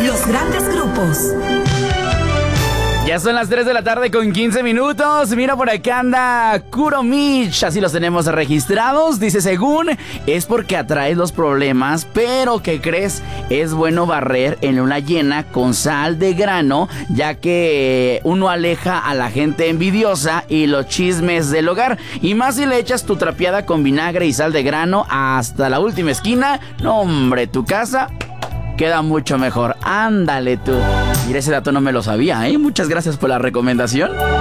Los grandes grupos. Ya son las 3 de la tarde con 15 minutos. Mira, por acá anda Kuromich. Así los tenemos registrados. Dice, según, es porque atraes los problemas, pero ¿qué crees? Es bueno barrer en luna llena con sal de grano, ya que uno aleja a la gente envidiosa y los chismes del hogar. Y más si le echas tu trapeada con vinagre y sal de grano hasta la última esquina. No, hombre, tu casa queda mucho mejor. Ándale tú. Mira, ese dato no me lo sabía, ¿eh? Muchas gracias por la recomendación.